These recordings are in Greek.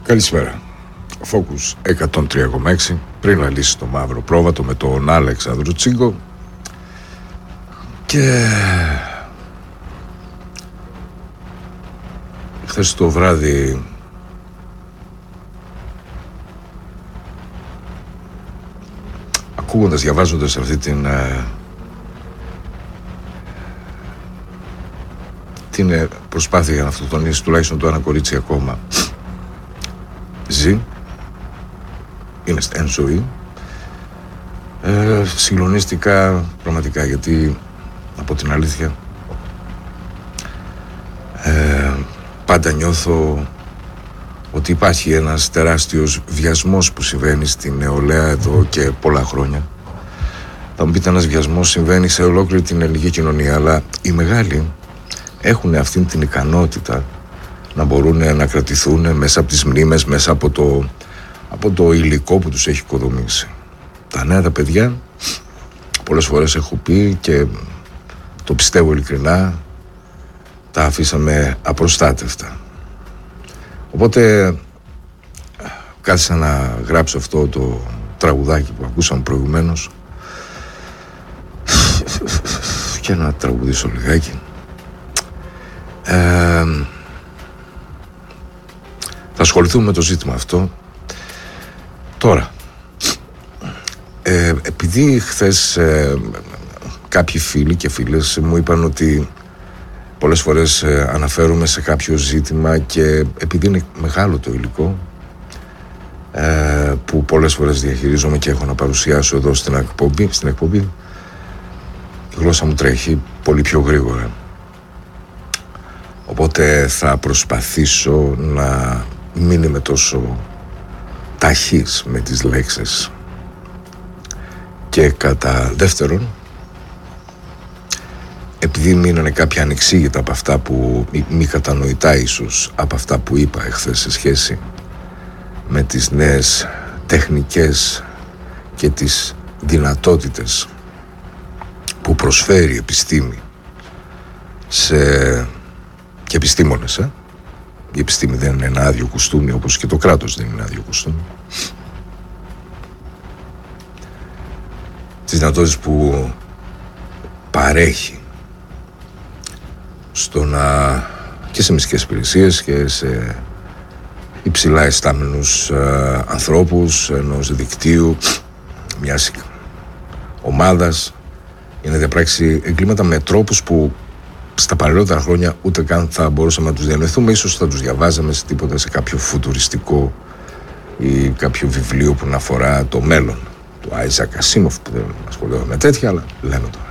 Καλησπέρα. Focus 103,6. Πριν να λύσει το μαύρο πρόβατο με τον Αλεξάνδρο Τσίγκο. Και χθες το βράδυ ακούγοντας, διαβάζοντας αυτή την προσπάθεια για να αυτοκτονήσει τουλάχιστον το ένα κορίτσι ακόμα ζει, είναι εν ζωή, συγκλονίστηκα πραγματικά, γιατί από την αλήθεια πάντα νιώθω ότι υπάρχει ένας τεράστιος βιασμός που συμβαίνει στην νεολαία εδώ και πολλά χρόνια. Θα μου πείτε, ένας βιασμός συμβαίνει σε ολόκληρη την ελληνική κοινωνία, αλλά οι μεγάλοι έχουν αυτήν την ικανότητα να μπορούν να κρατηθούν μέσα από τις μνήμες, μέσα από το υλικό που τους έχει οικοδομήσει. Τα νέα τα παιδιά, πολλές φορές έχω πει και το πιστεύω ειλικρινά, τα αφήσαμε απροστάτευτα. Οπότε κάθισα να γράψω αυτό το τραγουδάκι που ακούσαμε προηγουμένως και να τραγουδήσω λιγάκι. Θα ασχοληθούμε με το ζήτημα αυτό τώρα. Επειδή χθες κάποιοι φίλοι και φίλες μου είπαν ότι πολλές φορές αναφέρομαι σε κάποιο ζήτημα, και επειδή είναι μεγάλο το υλικό που πολλές φορές διαχειρίζομαι και έχω να παρουσιάσω εδώ στην εκπομπή, η γλώσσα μου τρέχει πολύ πιο γρήγορα. Οπότε θα προσπαθήσω να μην είμαι τόσο ταχύς με τις λέξεις. Και κατά δεύτερον, επειδή μείνανε κάποια ανεξήγητα από αυτά που μη κατανοητά ίσως από αυτά που είπα εχθές σε σχέση με τις νέες τεχνικές και τις δυνατότητες που προσφέρει η επιστήμη και επιστήμονες, Η επιστήμη δεν είναι ένα άδειο κουστούμι, όπως και το κράτος δεν είναι άδειο κουστούμι. Τις δυνατότητες που παρέχει και σε μυστικές υπηρεσίες και σε υψηλά αισθάμενους ανθρώπους ενός δικτύου, μιας ομάδας, για να διαπράξει εγκλήματα με τρόπους που στα παλαιότερα χρόνια ούτε καν θα μπορούσαμε να τους διανοηθούμε. Ίσως θα τους διαβάζαμε σε τίποτα, σε κάποιο φουτουριστικό ή κάποιο βιβλίο που να αφορά το μέλλον του Άιζακ Ασίμοφ, που δεν ασχολούνται με τέτοια, αλλά λέμε τώρα.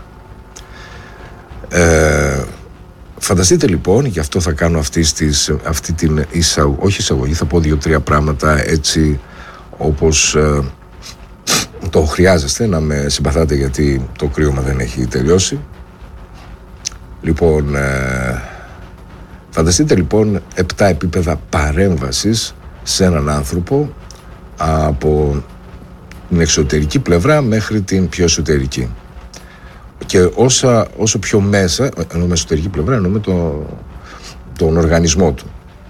Φανταστείτε λοιπόν, γι' αυτό θα κάνω αυτή την εισαγωγή, θα πω 2-3 πράγματα έτσι όπως το χρειάζεστε, να με συμπαθάτε γιατί το κρύωμα δεν έχει τελειώσει. Λοιπόν, φανταστείτε λοιπόν 7 επίπεδα παρέμβασης σε έναν άνθρωπο, από την εξωτερική πλευρά μέχρι την πιο εσωτερική. Και όσο πιο μέσα, εννοούμε εσωτερική πλευρά, εννοούμε τον οργανισμό του.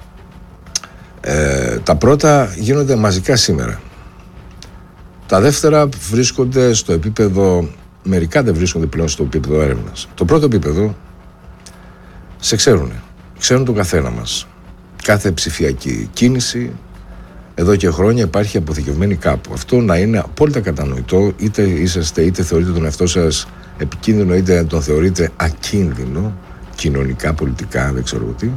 Τα πρώτα γίνονται μαζικά σήμερα. Τα δεύτερα βρίσκονται στο επίπεδο, μερικά δεν βρίσκονται πλέον στο επίπεδο έρευνας. Το πρώτο επίπεδο σε ξέρουν τον καθένα μας. Κάθε ψηφιακή κίνηση εδώ και χρόνια υπάρχει αποθηκευμένη κάπου. Αυτό να είναι απόλυτα κατανοητό, είτε θεωρείτε τον εαυτό σας επικίνδυνο, είτε τον θεωρείτε ακίνδυνο, κοινωνικά, πολιτικά, δεν ξέρω τι.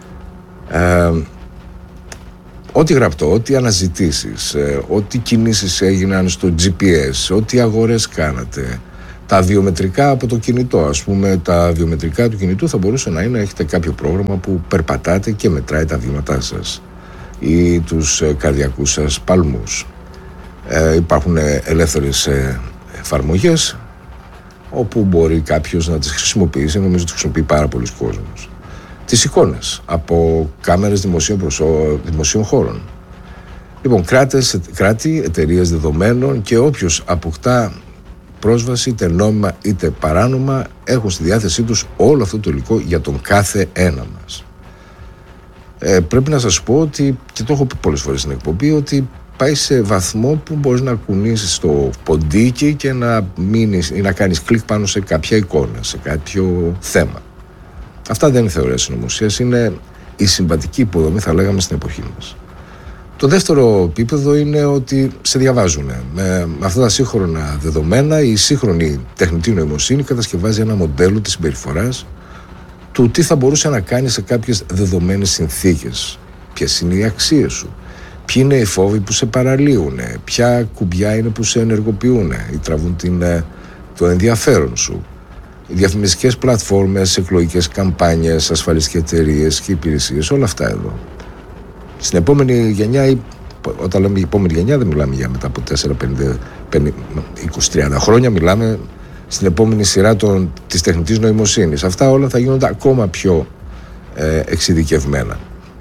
Ό,τι γραπτό, ό,τι αναζητήσεις, ό,τι κινήσεις έγιναν στο GPS, ό,τι αγορές κάνατε, τα βιομετρικά από το κινητό, ας πούμε, τα βιομετρικά του κινητού θα μπορούσε να είναι, έχετε κάποιο πρόγραμμα που περπατάτε και μετράει τα βήματά σας ή τους καρδιακούς σας παλμούς. Υπάρχουν ελεύθερες εφαρμογές όπου μπορεί κάποιος να τις χρησιμοποιήσει, νομίζω ότι τις χρησιμοποιεί πάρα πολλοί κόσμος. Τις εικόνες από κάμερες δημοσίων χώρων. Λοιπόν, κράτη, εταιρείες δεδομένων και όποιος αποκτά πρόσβαση, είτε νόμιμα είτε παράνομα, έχουν στη διάθεσή τους όλο αυτό το υλικό για τον κάθε ένα μας. Πρέπει να σας πω ότι, και το έχω πει πολλές φορές στην εκπομπή, ότι πάει σε βαθμό που μπορείς να κουνήσεις στο ποντίκι και να μείνεις ή να κάνεις κλικ πάνω σε κάποια εικόνα, σε κάποιο θέμα. Αυτά δεν είναι θεωρία συνωμοσίας, είναι η συμβατική υποδομή, θα λέγαμε, στην εποχή μας. Το δεύτερο επίπεδο είναι ότι σε διαβάζουν. Με αυτά τα σύγχρονα δεδομένα, η σύγχρονη τεχνητή νοημοσύνη κατασκευάζει ένα μοντέλο της συμπεριφοράς του τι θα μπορούσε να κάνει σε κάποιες δεδομένες συνθήκες. Ποιες είναι οι αξίες σου, ποιοι είναι οι φόβοι που σε παραλύουν, ποια κουμπιά είναι που σε ενεργοποιούν ή τραβούν το ενδιαφέρον σου. Οι διαφημιστικές πλατφόρμες, εκλογικές καμπάνιες, ασφαλιστικές εταιρείες και υπηρεσίες, όλα αυτά εδώ. Στην επόμενη γενιά, όταν λέμε επόμενη γενιά, δεν μιλάμε για μετά από 4, 5, 20, 30 χρόνια, μιλάμε στην επόμενη σειρά της τεχνητής νοημοσύνης. Αυτά όλα θα γίνονται ακόμα πιο εξειδικευμένα.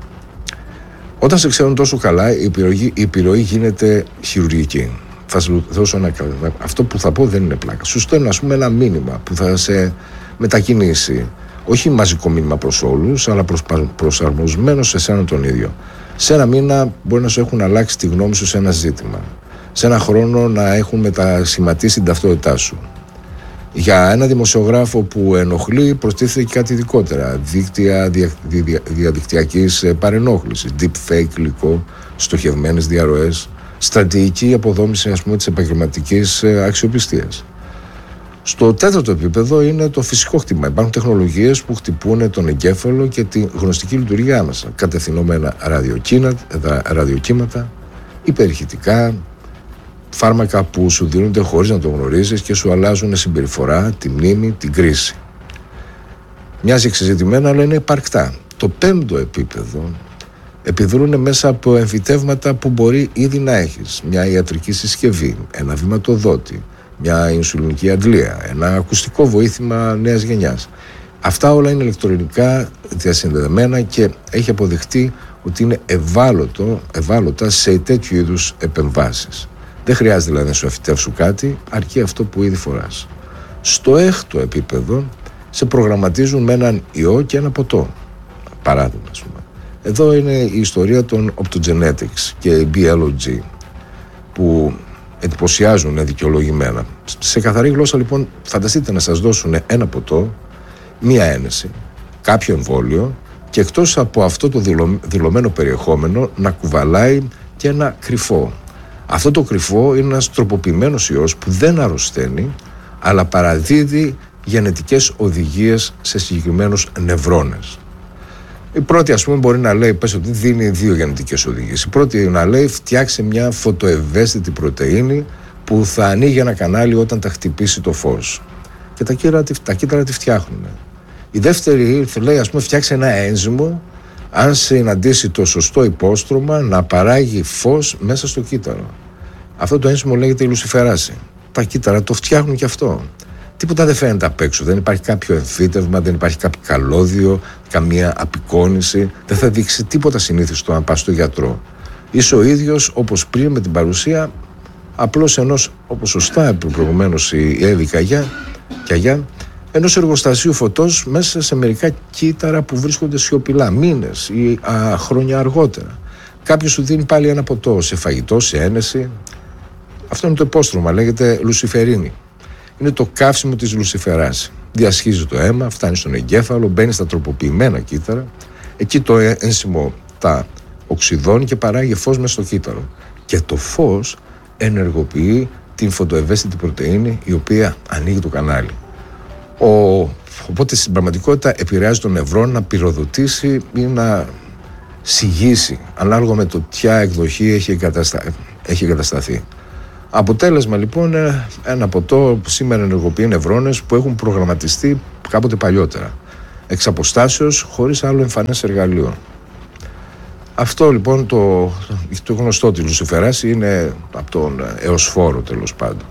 Όταν σε ξέρουν τόσο καλά, η επιρροή γίνεται χειρουργική. Θα σου δώσω αυτό που θα πω δεν είναι πλάκα. Σου στέλνω, ας πούμε, ένα μήνυμα που θα σε μετακινήσει. Όχι μαζικό μήνυμα προς όλους, αλλά προσαρμοσμένο σε εσένα τον ίδιο. Σε ένα μήνα μπορεί να σου έχουν αλλάξει τη γνώμη σου σε ένα ζήτημα. Σε ένα χρόνο να έχουν μετασχηματίσει την ταυτότητά σου. Για ένα δημοσιογράφο που ενοχλεί, προστίθεται και κάτι ειδικότερα. Δίκτυα διαδικτυακής παρενόχλησης, deepfake υλικό, στοχευμένες διαρροές, στρατηγική αποδόμηση, ας πούμε, της επαγγελματικής αξιοπιστίας. Στο τέταρτο επίπεδο είναι το φυσικό χτύπημα. Υπάρχουν τεχνολογίες που χτυπούν τον εγκέφαλο και τη γνωστική λειτουργία μας. Κατευθυνόμενα ραδιοκύματα, υπερηχητικά, φάρμακα που σου δίνονται χωρίς να το γνωρίζεις και σου αλλάζουν συμπεριφορά, τη μνήμη, την κρίση. Μοιάζει εξεζητημένα, αλλά είναι υπαρκτά. Το πέμπτο επίπεδο επιδρούν μέσα από εμφυτεύματα που μπορεί ήδη να έχεις. Μια ιατρική συσκευή, ένα βηματοδότη, μια ινσουλινική αντλία, ένα ακουστικό βοήθημα νέας γενιάς. Αυτά όλα είναι ηλεκτρονικά διασυνδεδεμένα και έχει αποδειχτεί ότι είναι ευάλωτα σε τέτοιου είδους επεμβάσεις. Δεν χρειάζεται δηλαδή να σου αφιτεύσουν κάτι, αρκεί αυτό που ήδη φοράς. Στο έκτο επίπεδο σε προγραμματίζουν με έναν ιό και ένα ποτό. Παράδειγμα, ας πούμε. Εδώ είναι η ιστορία των optogenetics και η BLOG που εντυπωσιάζουν δικαιολογημένα. Σε καθαρή γλώσσα, λοιπόν, φανταστείτε να σας δώσουν ένα ποτό, μία ένεση, κάποιο εμβόλιο και εκτός από αυτό το δηλωμένο περιεχόμενο να κουβαλάει και ένα κρυφό. Αυτό το κρυφό είναι ένας τροποποιημένος ιός που δεν αρρωσταίνει, αλλά παραδίδει γενετικές οδηγίες σε συγκεκριμένους νευρώνες. Η πρώτη, ας πούμε, μπορεί να λέει, πες ότι δίνει 2 γενετικές οδηγίες. Η πρώτη να λέει, φτιάξε μια φωτοευαίσθητη πρωτεΐνη που θα ανοίγει ένα κανάλι όταν τα χτυπήσει το φως. Και τα κύτταρα τη φτιάχνουν. Η δεύτερη λέει, ας πούμε, φτιάξε ένα ένζυμο, αν συναντήσει το σωστό υπόστρωμα, να παράγει φως μέσα στο κύτταρο. Αυτό το ένζυμο λέγεται η λουσιφεράση. Τα κύτταρα το φτιάχνουν και αυτό. Τίποτα δεν φαίνεται απ' έξω. Δεν υπάρχει κάποιο εμφύτευμα, δεν υπάρχει κάποιο καλώδιο, καμία απεικόνηση. Δεν θα δείξει τίποτα συνήθιστο αν πας στο γιατρό. Είσαι ο ίδιος όπως πριν με την παρουσία απλώς ενός, όπως σωστά προηγουμένως η Εύη Καγιά, ενός εργοστασίου φωτός μέσα σε μερικά κύτταρα που βρίσκονται σιωπηλά μήνες ή χρόνια αργότερα. Κάποιος σου δίνει πάλι ένα ποτό σε φαγητό, σε ένεση. Αυτό είναι το υπόστρωμα, λέγεται λουσιφερίνη. Είναι το καύσιμο της λουσιφεράς. Διασχίζει το αίμα, φτάνει στον εγκέφαλο, μπαίνει στα τροποποιημένα κύτταρα. Εκεί το ένσημο τα οξυδώνει και παράγει φως μέσα στο κύτταρο. Και το φως ενεργοποιεί την φωτοευαίσθητη πρωτεΐνη, η οποία ανοίγει το κανάλι. Οπότε στην πραγματικότητα επηρεάζει τον νευρό να πυροδοτήσει ή να συγγύσει, ανάλογα με το ποια εκδοχή έχει εγκατασταθεί. Αποτέλεσμα, λοιπόν, ένα ποτό που σήμερα ενεργοποιεί νευρώνες που έχουν προγραμματιστεί κάποτε παλιότερα, εξ αποστάσεως, χωρίς άλλο εμφανές εργαλείο. Αυτό, λοιπόν, το γνωστό της λουσιφεράς είναι από τον εωσφόρο, τέλος πάντων.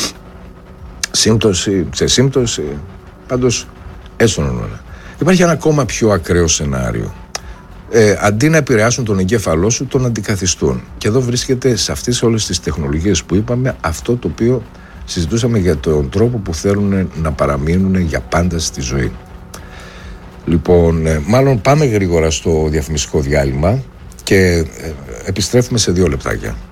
Σύμπτωση, ξεσύμπτωση, πάντως έσωνον όλα. Υπάρχει ένα ακόμα πιο ακραίο σενάριο. Αντί να επηρεάσουν τον εγκέφαλό σου, τον αντικαθιστούν. Και εδώ βρίσκεται σε αυτές όλες τις τεχνολογίες που είπαμε αυτό το οποίο συζητούσαμε για τον τρόπο που θέλουν να παραμείνουν για πάντα στη ζωή. Λοιπόν, μάλλον πάμε γρήγορα στο διαφημιστικό διάλειμμα και επιστρέφουμε σε 2 λεπτάκια.